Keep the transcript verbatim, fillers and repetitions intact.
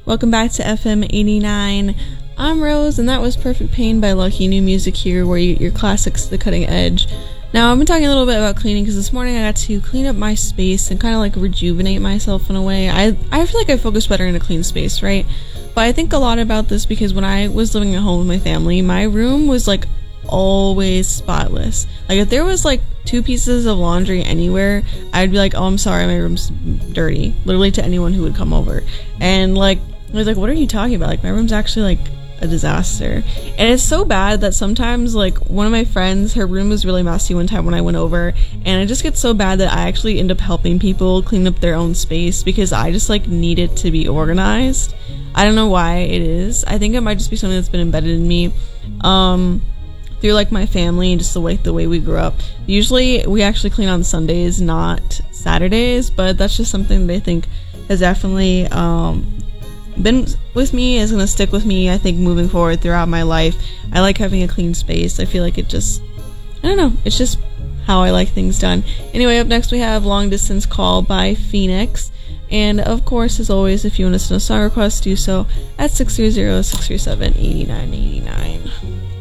Welcome back to F M eighty-nine. I'm Rose, and that was Perfect Pain by Lucky. New music here, where you get your classics to the cutting edge. Now, I've been talking a little bit about cleaning because this morning I got to clean up my space and kind of like rejuvenate myself in a way. I I feel like I focus better in a clean space, right? But I think a lot about this because when I was living at home with my family, my room was like always spotless. Like if there was like two pieces of laundry anywhere, I'd be like, oh, I'm sorry, my room's dirty, literally to anyone who would come over. And like I was like, what are you talking about? Like my room's actually like a disaster. And it's so bad that sometimes like one of my friends, her room was really messy one time when I went over, and it just gets so bad that I actually end up helping people clean up their own space because I just like need it to be organized. I don't know why it is. I think it might just be something that's been embedded in me um through like my family and just the way the way we grew up. Usually we actually clean on Sundays, not Saturdays, but that's just something that I think has definitely um been with me, is gonna stick with me, I think, moving forward throughout my life. I like having a clean space. I feel like it just, I don't know, it's just how I like things done. Anyway, up next we have Long Distance Call by Phoenix. And of course, as always, if you want to send a song request, do so at six three zero, six three seven, eight nine eight nine.